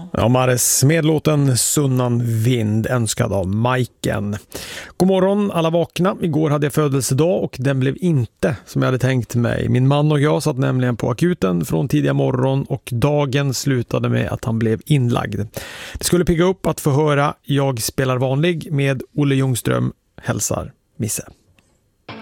Ja, Mares med låten Sunnan vind önskad av Majken. God morgon alla vakna. Igår hade jag födelsedag och den blev inte som jag hade tänkt mig. Min man och jag satt nämligen på akuten från tidiga morgon och dagen slutade med att han blev inlagd. Det skulle pigga upp att få höra Jag spelar vanlig med Olle Ljungström hälsar Misse.